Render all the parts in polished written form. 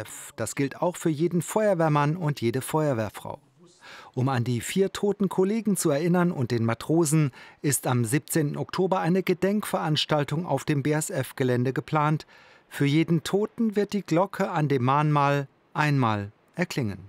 BASF. Das gilt auch für jeden Feuerwehrmann und jede Feuerwehrfrau. Um an die 4 toten Kollegen zu erinnern und den Matrosen, ist am 17. Oktober eine Gedenkveranstaltung auf dem BASF-Gelände geplant. Für jeden Toten wird die Glocke an dem Mahnmal einmal erklingen.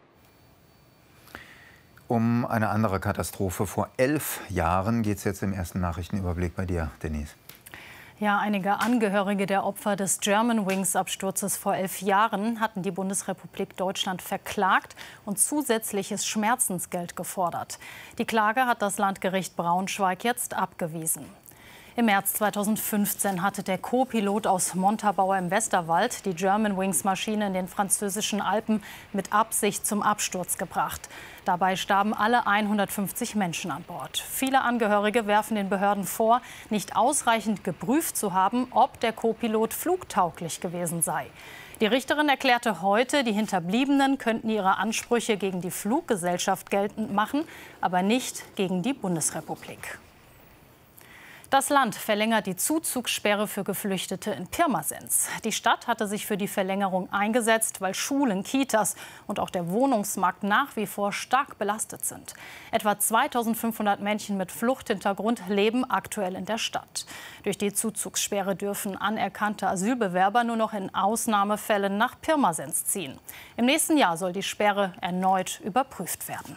Um eine andere Katastrophe vor 11 Jahren geht es jetzt im ersten Nachrichtenüberblick bei dir, Denise. Ja, einige Angehörige der Opfer des Germanwings-Absturzes vor 11 Jahren hatten die Bundesrepublik Deutschland verklagt und zusätzliches Schmerzensgeld gefordert. Die Klage hat das Landgericht Braunschweig jetzt abgewiesen. Im März 2015 hatte der Co-Pilot aus Montabaur im Westerwald die Germanwings-Maschine in den französischen Alpen mit Absicht zum Absturz gebracht. Dabei starben alle 150 Menschen an Bord. Viele Angehörige werfen den Behörden vor, nicht ausreichend geprüft zu haben, ob der Co-Pilot flugtauglich gewesen sei. Die Richterin erklärte heute, die Hinterbliebenen könnten ihre Ansprüche gegen die Fluggesellschaft geltend machen, aber nicht gegen die Bundesrepublik. Das Land verlängert die Zuzugssperre für Geflüchtete in Pirmasens. Die Stadt hatte sich für die Verlängerung eingesetzt, weil Schulen, Kitas und auch der Wohnungsmarkt nach wie vor stark belastet sind. Etwa 2.500 Menschen mit Fluchthintergrund leben aktuell in der Stadt. Durch die Zuzugssperre dürfen anerkannte Asylbewerber nur noch in Ausnahmefällen nach Pirmasens ziehen. Im nächsten Jahr soll die Sperre erneut überprüft werden.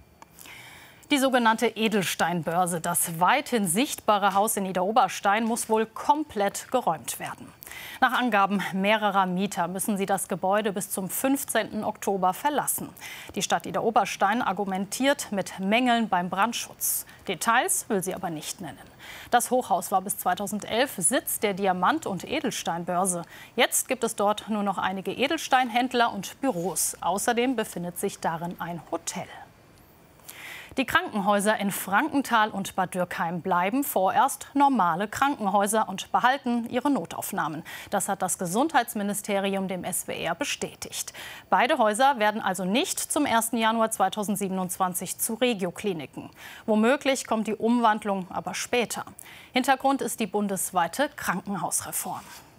Die sogenannte Edelsteinbörse, das weithin sichtbare Haus in Idar-Oberstein, muss wohl komplett geräumt werden. Nach Angaben mehrerer Mieter müssen sie das Gebäude bis zum 15. Oktober verlassen. Die Stadt Idar-Oberstein argumentiert mit Mängeln beim Brandschutz. Details will sie aber nicht nennen. Das Hochhaus war bis 2011 Sitz der Diamant- und Edelsteinbörse. Jetzt gibt es dort nur noch einige Edelsteinhändler und Büros. Außerdem befindet sich darin ein Hotel. Die Krankenhäuser in Frankenthal und Bad Dürkheim bleiben vorerst normale Krankenhäuser und behalten ihre Notaufnahmen. Das hat das Gesundheitsministerium dem SWR bestätigt. Beide Häuser werden also nicht zum 1. Januar 2027 zu Regiokliniken. Womöglich kommt die Umwandlung aber später. Hintergrund ist die bundesweite Krankenhausreform.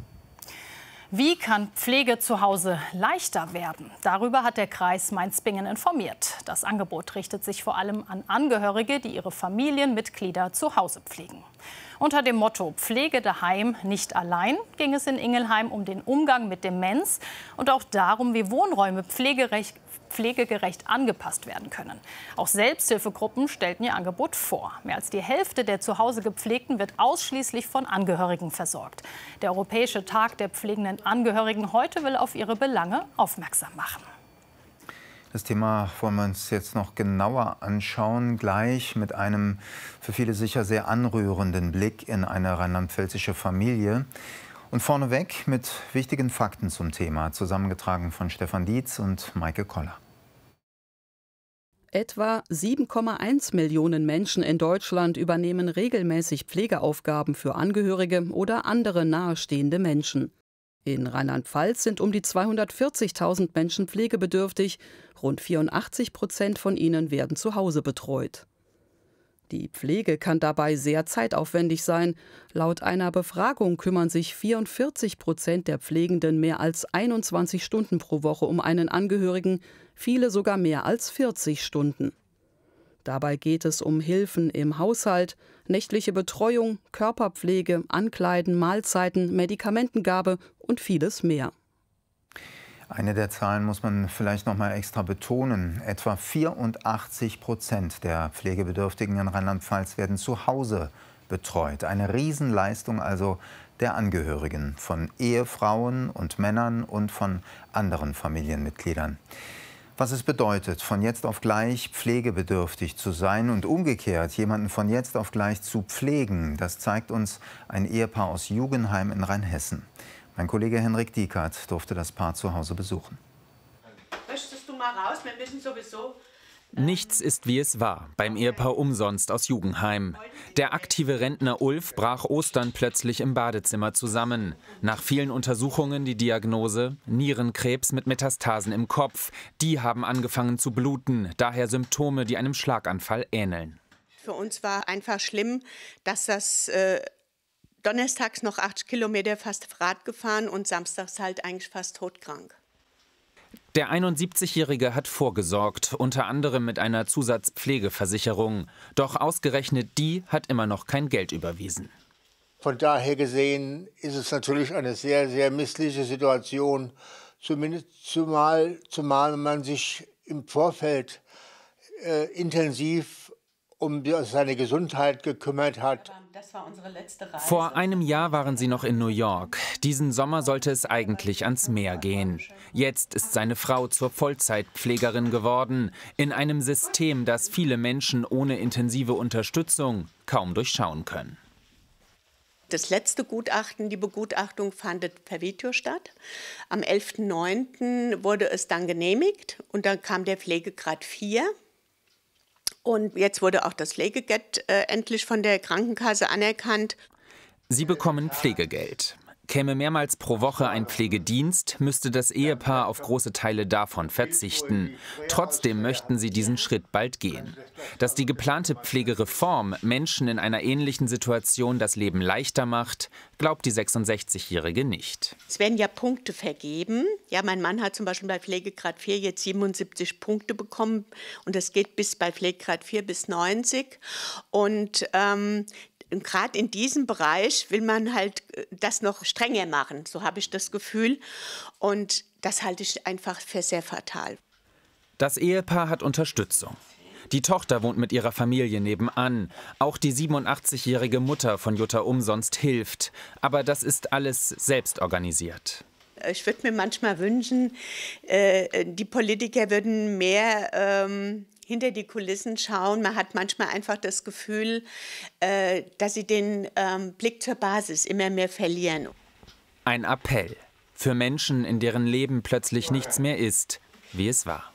Wie kann Pflege zu Hause leichter werden? Darüber hat der Kreis Mainz-Bingen informiert. Das Angebot richtet sich vor allem an Angehörige, die ihre Familienmitglieder zu Hause pflegen. Unter dem Motto Pflege daheim, nicht allein ging es in Ingelheim um den Umgang mit Demenz und auch darum, wie Wohnräume pflegegerecht angepasst werden können. Auch Selbsthilfegruppen stellten ihr Angebot vor. Mehr als die Hälfte der zu Hause Gepflegten wird ausschließlich von Angehörigen versorgt. Der Europäische Tag der pflegenden Angehörigen heute will auf ihre Belange aufmerksam machen. Das Thema wollen wir uns jetzt noch genauer anschauen, gleich mit einem für viele sicher sehr anrührenden Blick in eine rheinland-pfälzische Familie. Und vorneweg mit wichtigen Fakten zum Thema, zusammengetragen von Stefan Dietz und Maike Koller. Etwa 7,1 Millionen Menschen in Deutschland übernehmen regelmäßig Pflegeaufgaben für Angehörige oder andere nahestehende Menschen. In Rheinland-Pfalz sind um die 240.000 Menschen pflegebedürftig. Rund 84% von ihnen werden zu Hause betreut. Die Pflege kann dabei sehr zeitaufwendig sein. Laut einer Befragung kümmern sich 44% der Pflegenden mehr als 21 Stunden pro Woche um einen Angehörigen, viele sogar mehr als 40 Stunden. Dabei geht es um Hilfen im Haushalt, nächtliche Betreuung, Körperpflege, Ankleiden, Mahlzeiten, Medikamentengabe und vieles mehr. Eine der Zahlen muss man vielleicht noch mal extra betonen. Etwa 84% der Pflegebedürftigen in Rheinland-Pfalz werden zu Hause betreut. Eine Riesenleistung also der Angehörigen, von Ehefrauen und Männern und von anderen Familienmitgliedern. Was es bedeutet, von jetzt auf gleich pflegebedürftig zu sein und umgekehrt jemanden von jetzt auf gleich zu pflegen, das zeigt uns ein Ehepaar aus Jugenheim in Rheinhessen. Mein Kollege Henrik Diekert durfte das Paar zu Hause besuchen. Möchtest du mal raus? Wir müssen sowieso... Nichts ist, wie es war, beim Ehepaar Umsonst aus Jugenheim. Der aktive Rentner Ulf brach Ostern plötzlich im Badezimmer zusammen. Nach vielen Untersuchungen die Diagnose: Nierenkrebs mit Metastasen im Kopf. Die haben angefangen zu bluten, daher Symptome, die einem Schlaganfall ähneln. Für uns war einfach schlimm, dass das donnerstags noch 8 Kilometer fast Rad gefahren und samstags halt eigentlich fast todkrank. Der 71-Jährige hat vorgesorgt, unter anderem mit einer Zusatzpflegeversicherung. Doch ausgerechnet die hat immer noch kein Geld überwiesen. Von daher gesehen ist es natürlich eine sehr, sehr missliche Situation, zumal man sich im Vorfeld intensiv um seine Gesundheit gekümmert hat. Das war unsere letzte Reise. Vor einem Jahr waren sie noch in New York. Diesen Sommer sollte es eigentlich ans Meer gehen. Jetzt ist seine Frau zur Vollzeitpflegerin geworden, in einem System, das viele Menschen ohne intensive Unterstützung kaum durchschauen können. Das letzte Gutachten, die Begutachtung, fand per Video statt. Am 11.09. wurde es dann genehmigt und dann kam der Pflegegrad 4. Und jetzt wurde auch das Pflegegeld endlich von der Krankenkasse anerkannt. Sie bekommen Pflegegeld. Käme mehrmals pro Woche ein Pflegedienst, müsste das Ehepaar auf große Teile davon verzichten. Trotzdem möchten sie diesen Schritt bald gehen. Dass die geplante Pflegereform Menschen in einer ähnlichen Situation das Leben leichter macht, glaubt die 66-Jährige nicht. Es werden ja Punkte vergeben. Ja, mein Mann hat zum Beispiel bei Pflegegrad 4 jetzt 77 Punkte bekommen. Und das geht bei Pflegegrad 4 bis 90. Und gerade in diesem Bereich will man halt das noch strenger machen, so habe ich das Gefühl. Und das halte ich einfach für sehr fatal. Das Ehepaar hat Unterstützung. Die Tochter wohnt mit ihrer Familie nebenan. Auch die 87-jährige Mutter von Jutta Umsonst hilft. Aber das ist alles selbst organisiert. Ich würde mir manchmal wünschen, die Politiker würden mehr hinter die Kulissen schauen. Man hat manchmal einfach das Gefühl, dass sie den Blick zur Basis immer mehr verlieren. Ein Appell für Menschen, in deren Leben plötzlich nichts mehr ist, wie es war.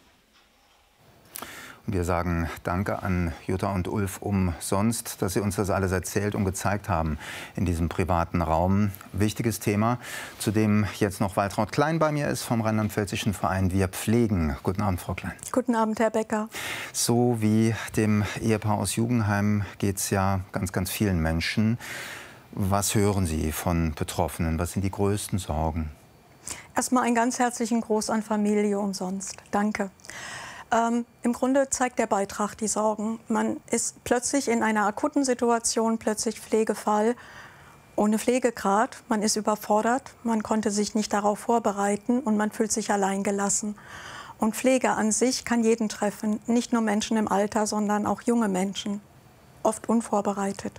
Wir sagen Danke an Jutta und Ulf Umsonst, dass Sie uns das alles erzählt und gezeigt haben in diesem privaten Raum. Wichtiges Thema, zu dem jetzt noch Waltraud Klein bei mir ist vom Rheinland-Pfälzischen Verein Wir Pflegen. Guten Abend, Frau Klein. Guten Abend, Herr Becker. So wie dem Ehepaar aus Jugendheim geht es ja ganz vielen Menschen. Was hören Sie von Betroffenen? Was sind die größten Sorgen? Erstmal einen ganz herzlichen Gruß an Familie Umsonst. Danke. Im Grunde zeigt der Beitrag die Sorgen. Man ist plötzlich in einer akuten Situation, plötzlich Pflegefall, ohne Pflegegrad. Man ist überfordert, man konnte sich nicht darauf vorbereiten und man fühlt sich alleingelassen. Und Pflege an sich kann jeden treffen, nicht nur Menschen im Alter, sondern auch junge Menschen, oft unvorbereitet.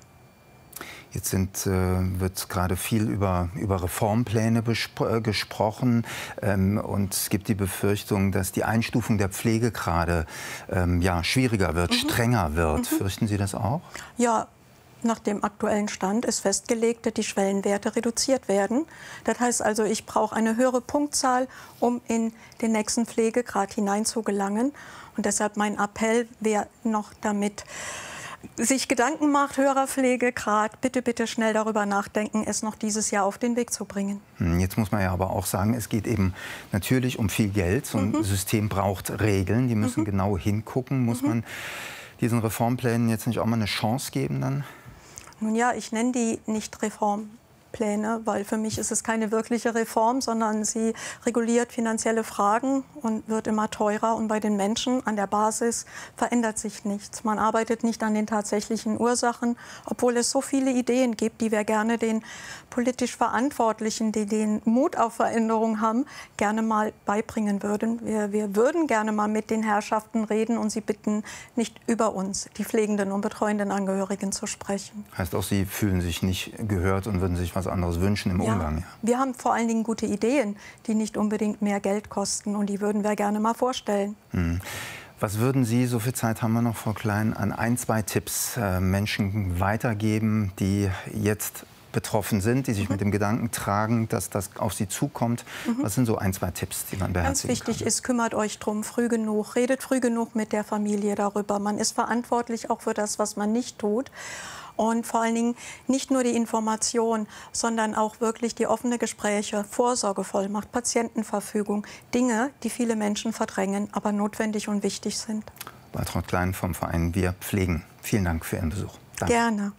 Jetzt wird gerade viel über Reformpläne gesprochen und es gibt die Befürchtung, dass die Einstufung der Pflegegrade schwieriger wird, strenger wird. Fürchten Sie das auch? Ja, nach dem aktuellen Stand ist festgelegt, dass die Schwellenwerte reduziert werden. Das heißt also, ich brauche eine höhere Punktzahl, um in den nächsten Pflegegrad hineinzugelangen. Und deshalb mein Appell, wer noch damit sich Gedanken macht, höherer Pflegegrad, bitte schnell darüber nachdenken, es noch dieses Jahr auf den Weg zu bringen. Jetzt muss man ja aber auch sagen, es geht eben natürlich um viel Geld. So ein System braucht Regeln, die müssen genau hingucken. Muss man diesen Reformplänen jetzt nicht auch mal eine Chance geben dann? Nun ja, ich nenne die nicht Reformpläne, weil für mich ist es keine wirkliche Reform, sondern sie reguliert finanzielle Fragen und wird immer teurer. Und bei den Menschen an der Basis verändert sich nichts. Man arbeitet nicht an den tatsächlichen Ursachen, obwohl es so viele Ideen gibt, die wir gerne den politisch Verantwortlichen, die den Mut auf Veränderung haben, gerne mal beibringen würden. Wir würden gerne mal mit den Herrschaften reden und sie bitten, nicht über uns, die pflegenden und betreuenden Angehörigen, zu sprechen. Heißt auch, Sie fühlen sich nicht gehört und würden sich was anderes wünschen im Umgang? Ja. Wir haben vor allen Dingen gute Ideen, die nicht unbedingt mehr Geld kosten, und die würden wir gerne mal vorstellen. Was würden Sie, so viel Zeit haben wir noch, Frau Klein, an 1, 2 Tipps Menschen weitergeben, die jetzt betroffen sind, die sich mit dem Gedanken tragen, dass das auf sie zukommt? Was sind so 1, 2 Tipps, die man beherzigen kann? Ganz wichtig ist, kümmert euch drum früh genug, redet früh genug mit der Familie darüber. Man ist verantwortlich auch für das, was man nicht tut. Und vor allen Dingen nicht nur die Information, sondern auch wirklich die offene Gespräche, Vorsorgevollmacht, Patientenverfügung, Dinge, die viele Menschen verdrängen, aber notwendig und wichtig sind. Waltraud Klein vom Verein Wir Pflegen. Vielen Dank für Ihren Besuch. Danke. Gerne.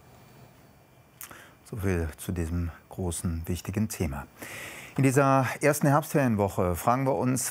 So viel zu diesem großen, wichtigen Thema. In dieser ersten Herbstferienwoche fragen wir uns,